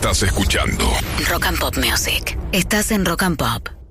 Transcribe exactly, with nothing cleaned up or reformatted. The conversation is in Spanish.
Estás escuchando Rock and Pop Music. Estás en Rock and Pop.